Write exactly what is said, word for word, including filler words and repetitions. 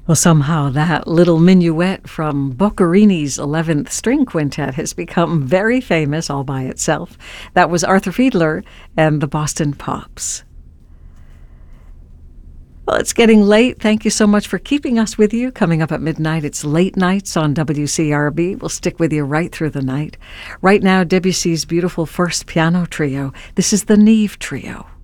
Well, somehow that little minuet from Boccherini's eleventh String Quintet has become very famous all by itself. That was Arthur Fiedler and the Boston Pops. Well, it's getting late. Thank you so much for keeping us with you. Coming up at midnight, it's Late Nights on W C R B. We'll stick with you right through the night. Right now, Debussy's beautiful first piano trio. This is the Neve Trio.